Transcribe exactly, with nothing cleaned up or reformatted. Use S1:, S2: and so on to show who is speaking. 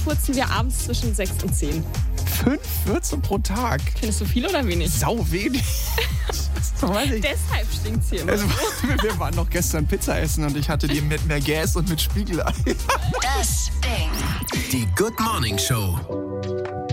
S1: putzen wir abends zwischen sechs und zehn.
S2: Fünf Würze pro Tag?
S1: Findest du viel oder wenig?
S2: Sau wenig.
S1: Deshalb stinkt's hier immer.
S2: Also, wir waren noch gestern Pizza essen und ich hatte die mit Merguez und mit Spiegelei.
S3: Das Ding.
S4: Die Good Morning Show.